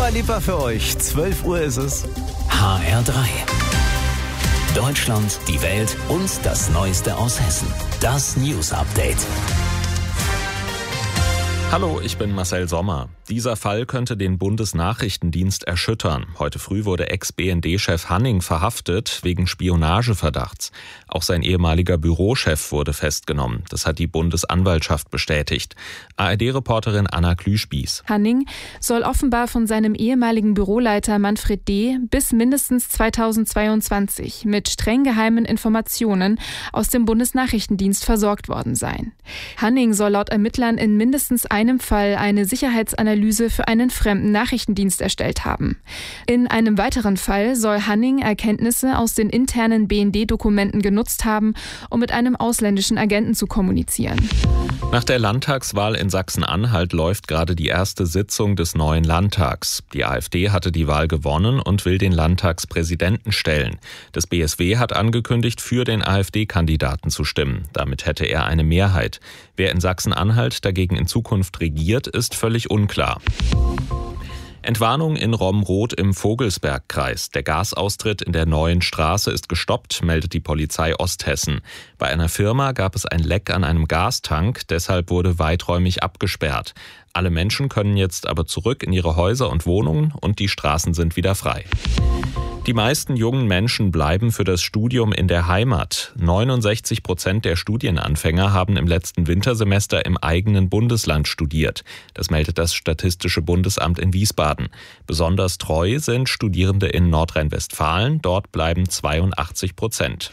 Dua Lipa für euch. 12 Uhr ist es. HR3. Deutschland, die Welt und das Neueste aus Hessen. Das News Update. Hallo, ich bin Marcel Sommer. Dieser Fall könnte den Bundesnachrichtendienst erschüttern. Heute früh wurde Ex-BND-Chef Hanning verhaftet wegen Spionageverdachts. Auch sein ehemaliger Bürochef wurde festgenommen. Das hat die Bundesanwaltschaft bestätigt. ARD-Reporterin Anna Klüschbies. Hanning soll offenbar von seinem ehemaligen Büroleiter Manfred D. bis mindestens 2022 mit streng geheimen Informationen aus dem Bundesnachrichtendienst versorgt worden sein. Hanning soll laut Ermittlern in mindestens einem Fall eine Sicherheitsanalyse für einen fremden Nachrichtendienst erstellt haben. In einem weiteren Fall soll Hanning Erkenntnisse aus den internen BND-Dokumenten genutzt haben, um mit einem ausländischen Agenten zu kommunizieren. Nach der Landtagswahl in Sachsen-Anhalt läuft gerade die erste Sitzung des neuen Landtags. Die AfD hatte die Wahl gewonnen und will den Landtagspräsidenten stellen. Das BSW hat angekündigt, für den AfD-Kandidaten zu stimmen. Damit hätte er eine Mehrheit. Wer in Sachsen-Anhalt dagegen in Zukunft regiert, ist völlig unklar. Entwarnung in Romrod im Vogelsbergkreis. Der Gasaustritt in der neuen Straße ist gestoppt, meldet die Polizei Osthessen. Bei einer Firma gab es ein Leck an einem Gastank, deshalb wurde weiträumig abgesperrt. Alle Menschen können jetzt aber zurück in ihre Häuser und Wohnungen und die Straßen sind wieder frei. Die meisten jungen Menschen bleiben für das Studium in der Heimat. 69% der Studienanfänger haben im letzten Wintersemester im eigenen Bundesland studiert. Das meldet das Statistische Bundesamt in Wiesbaden. Besonders treu sind Studierende in Nordrhein-Westfalen. Dort bleiben 82%.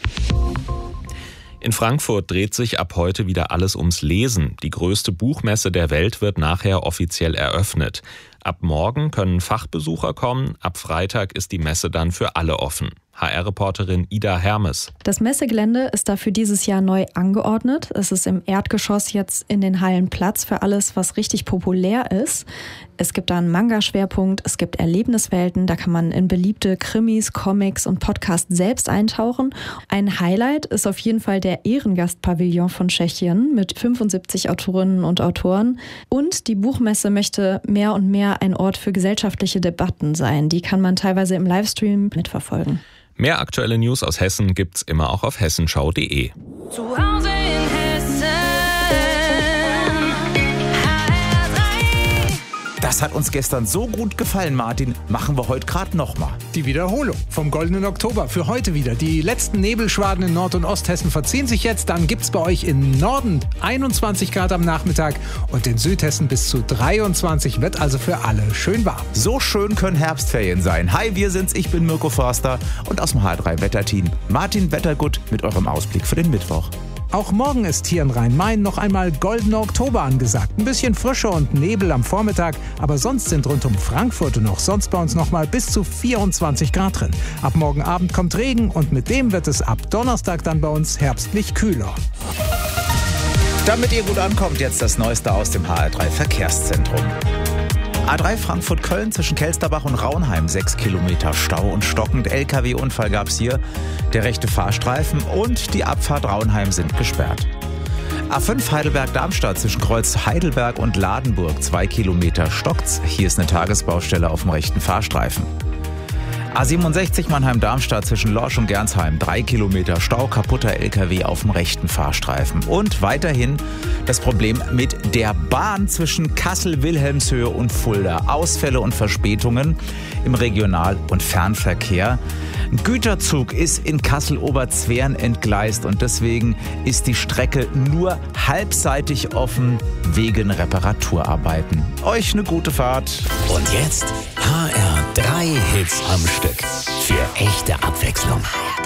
In Frankfurt dreht sich ab heute wieder alles ums Lesen. Die größte Buchmesse der Welt wird nachher offiziell eröffnet. Ab morgen können Fachbesucher kommen, ab Freitag ist die Messe dann für alle offen. HR-Reporterin Ida Hermes. Das Messegelände ist dafür dieses Jahr neu angeordnet. Es ist im Erdgeschoss jetzt in den Hallen Platz für alles, was richtig populär ist. Es gibt da einen Manga-Schwerpunkt, es gibt Erlebniswelten, da kann man in beliebte Krimis, Comics und Podcasts selbst eintauchen. Ein Highlight ist auf jeden Fall der Ehrengastpavillon von Tschechien mit 75 Autorinnen und Autoren. Und die Buchmesse möchte mehr und mehr ein Ort für gesellschaftliche Debatten sein. Die kann man teilweise im Livestream mitverfolgen. Mehr aktuelle News aus Hessen gibt's immer auch auf hessenschau.de. Zu Hause in Hessen. HR3. Das hat uns gestern so gut gefallen, Martin. Machen wir heute gerade nochmal. Die Wiederholung vom Goldenen Oktober für heute wieder. Die letzten Nebelschwaden in Nord- und Osthessen verziehen sich jetzt. Dann gibt's bei euch im Norden 21 Grad am Nachmittag und in Südhessen bis zu 23. Wird also für alle schön warm. So schön können Herbstferien sein. Hi, wir sind's. Ich bin Mirko Förster und aus dem HR3 Wetterteam Martin Wettergut mit eurem Ausblick für den Mittwoch. Auch morgen ist hier in Rhein-Main noch einmal Goldener Oktober angesagt. Ein bisschen Frische und Nebel am Vormittag, aber sonst sind rund um Frankfurt und auch sonst bei uns noch mal bis zu 24 Grad drin. Ab morgen Abend kommt Regen und mit dem wird es ab Donnerstag dann bei uns herbstlich kühler. Damit ihr gut ankommt, jetzt das Neueste aus dem HR3 Verkehrszentrum. A3 Frankfurt-Köln zwischen Kelsterbach und Raunheim, 6 Kilometer Stau und stockend. LKW-Unfall gab's hier. Der rechte Fahrstreifen und die Abfahrt Raunheim sind gesperrt. A5 Heidelberg-Darmstadt zwischen Kreuz Heidelberg und Ladenburg, 2 Kilometer stockt's. Hier ist eine Tagesbaustelle auf dem rechten Fahrstreifen. A67 Mannheim-Darmstadt zwischen Lorsch und Gernsheim, 3 Kilometer Stau, kaputter LKW auf dem rechten Fahrstreifen. Und weiterhin das Problem mit der Bahn zwischen Kassel-Wilhelmshöhe und Fulda. Ausfälle und Verspätungen im Regional- und Fernverkehr. Ein Güterzug ist in Kassel-Oberzweren entgleist und deswegen ist die Strecke nur halbseitig offen wegen Reparaturarbeiten. Euch eine gute Fahrt. Und jetzt HR3 Hits am Stück. Für echte Abwechslung.